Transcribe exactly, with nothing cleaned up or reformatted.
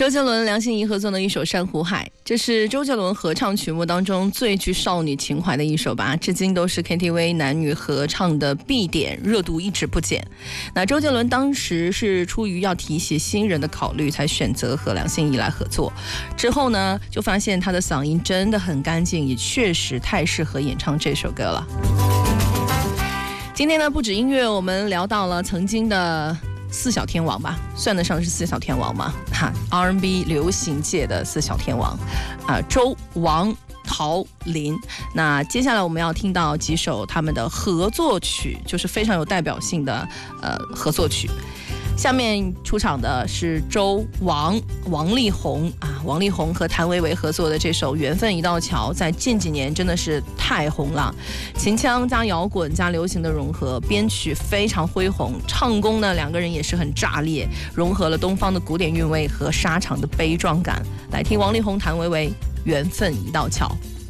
周杰伦、梁心颐合作的一首《珊瑚海》，这是周杰伦合唱曲目当中最具少女情怀的一首吧，至今都是 K T V 男女合唱的必点，热度一直不减。那周杰伦当时是出于要提携新人的考虑，才选择和梁心颐来合作。之后呢，就发现他的嗓音真的很干净，也确实太适合演唱这首歌了。今天呢，不止音乐，我们聊到了曾经的四小天王吧，算得上是四小天王吗？哈 ，R and B 流行界的四小天王，啊、呃，周、王、陶、林。那接下来我们要听到几首他们的合作曲，就是非常有代表性的呃合作曲。下面出场的是周王王力宏啊，王力宏和谭维维合作的这首《缘分一道桥》，在近几年真的是太红了，秦腔加摇滚加流行的融合，编曲非常恢宏，唱功呢两个人也是很炸裂，融合了东方的古典韵味和沙场的悲壮感。来听王力宏、谭维维《缘分一道桥》。